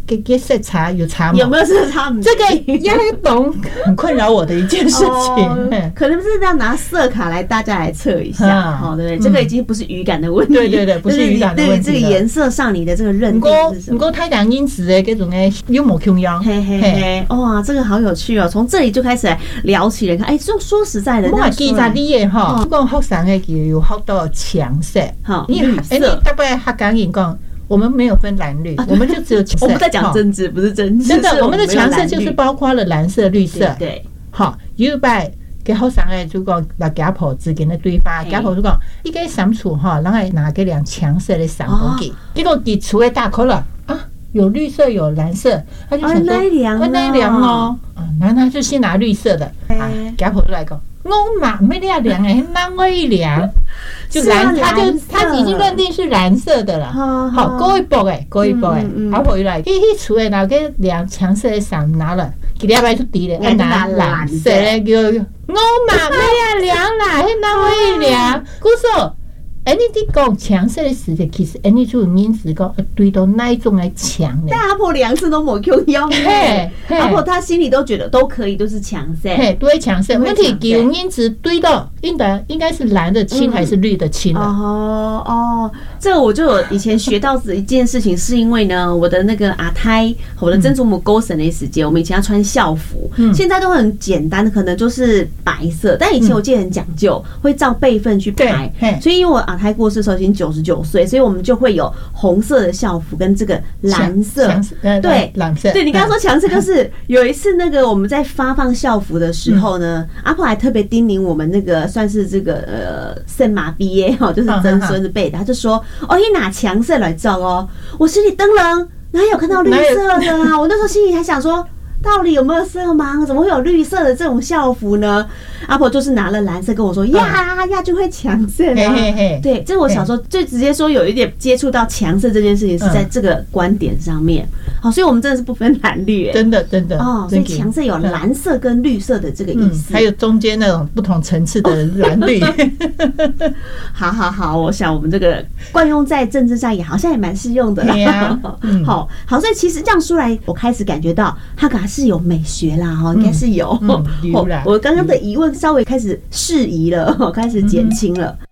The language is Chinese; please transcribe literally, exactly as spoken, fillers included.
给给色差有差吗？ 有没有色差？ 这个也懂，很困扰我的一件事情。 哦、可能是要拿色卡来大家来测一下，好、嗯，对不对？这个已经不是语感的问题， 对对对，不是语感的问题。 对这个颜色上你的这个认定是什么？ 不过太阳因子的这种诶幽默 Q 幺， 嘿嘿嘿，哇，这个好有趣哦！从这里就开始来聊起来，看，哎，说说实在的， 我记得你的哈，讲学生的就有好多强色， 好， 你哎，你大概他刚跟你讲。我们没有分蓝绿，我们就只有强色。 我们在讲政治，不是政治。 真的，我们的强色就是包括了蓝色、绿色。 对， 好，有摆给学生诶，就讲来家婆子跟那对方，家婆就讲，伊个相处哈，然后拿个两强色的伞过给，结果给厝诶大口了啊，有绿色有蓝色，他就想说， 哦， 那凉哦，啊，然后他就先拿绿色的，啊，家婆就来讲。我嘛没那凉哎，那我一凉就蓝，他就他已经认定是蓝色的了。好，过一步哎，过一步哎，啊回来，伊迄厝诶拿个两强色的伞拿了，几礼拜就低了，还拿蓝色的叫我嘛没那凉啦，迄那我一凉，故说。哎，你伫讲强色的时节，其实哎，你就有因子讲对到那一种来强的。 但阿婆两次都没 Q 幺，阿婆她心里都觉得都可以，都是强色， 嘿，都会强色。问题有因子对到应该应该是蓝的青还是绿的青了？ 哦哦，这个我就有以前学到一件事情，是因为呢，我的那个阿胎，我的曾祖母勾神的时节，我们以前要穿校服，现在都很简单，可能就是白色，但以前我记得很讲究，会照辈分去排，所以因为我阿胎过世的时候已经九十九岁，所以我们就会有红色的校服跟这个蓝色，对， 蓝色。 对你刚刚说强色，就是有一次那个我们在发放校服的时候呢，阿婆还特别叮咛我们那个算是这个呃圣马毕业哈，就是曾孙子辈的，他就说哦，你拿强色来照哦，我心里噔楞，哪有看到绿色的啊？我那时候心里还想说。到底有没有色盲？怎么会有绿色的这种校服呢？阿婆就是拿了蓝色跟我说呀呀，就会强色啊。对，这我小时候最直接说有一点接触到强色这件事情是在这个观点上面。好，所以我们真的是不分蓝绿， 真的真的哦。所以强色有蓝色跟绿色的这个意思， 还有中间那种不同层次的蓝绿。 好好好，我想我们这个惯用在政治上也好像也蛮适用的啦。好好，所以其实这样说来，我开始感觉到他可是有美学啦，哈，应该是有。我刚刚的疑问稍微开始释疑了，开始减轻了。